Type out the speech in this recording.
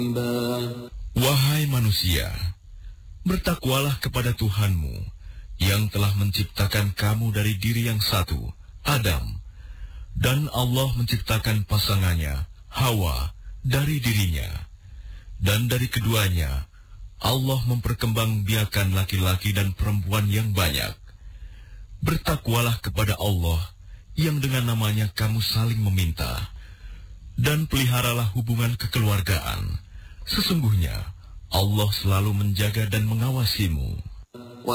Wahai manusia, bertakwalah kepada Tuhanmu yang telah menciptakan kamu dari diri yang satu, Adam, dan Allah menciptakan pasangannya, Hawa, dari dirinya. Dan dari keduanya, Allah memperkembangbiakan laki-laki dan perempuan yang banyak. Bertakwalah kepada Allah yang dengan namanya kamu saling meminta, dan peliharalah hubungan kekeluargaan. Sesungguhnya Allah selalu menjaga dan mengawasimu.